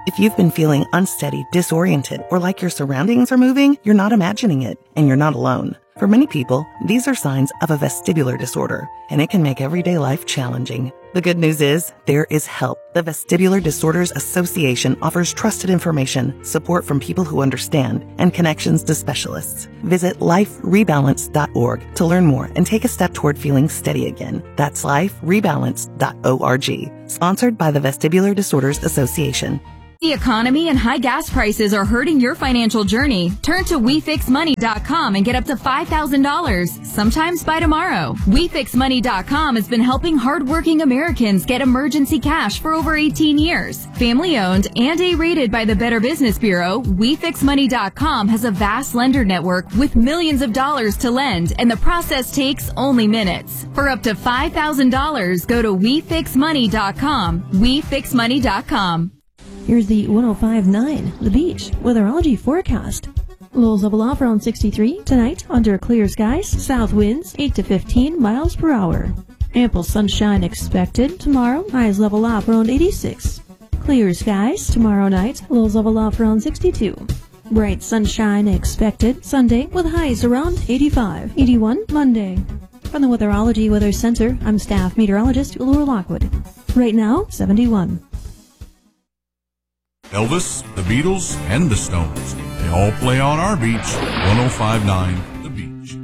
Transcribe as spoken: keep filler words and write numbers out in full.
If you've been feeling unsteady, disoriented, or like your surroundings are moving, you're not imagining it, and you're not alone. For many people, these are signs of a vestibular disorder, and it can make everyday life challenging. The good news is, there is help. The Vestibular Disorders Association offers trusted information, support from people who understand, and connections to specialists. Visit life rebalance dot org to learn more and take a step toward feeling steady again. That's life rebalance dot org. Sponsored by the Vestibular Disorders Association. The economy and high gas prices are hurting your financial journey. Turn to we fix money dot com and get up to five thousand dollars, sometimes by tomorrow. we fix money dot com has been helping hardworking Americans get emergency cash for over eighteen years. Family owned and A-rated by the Better Business Bureau, we fix money dot com has a vast lender network with millions of dollars to lend, and the process takes only minutes. For up to five thousand dollars, go to we fix money dot com. we fix money dot com. Here's the one oh five point nine, The Beach, weatherology forecast. Lows level off around sixty-three. Tonight, under clear skies, south winds eight to fifteen miles per hour. Ample sunshine expected. Tomorrow, highs level off around eighty-six. Clear skies. Tomorrow night, lows level off around sixty-two. Bright sunshine expected. Sunday, with highs around eighty-five. eighty-one Monday. From the Weatherology Weather Center, I'm staff meteorologist Laura Lockwood. Right now, seventy-one. Elvis, the Beatles, and the Stones. They all play on our beach, one oh five point nine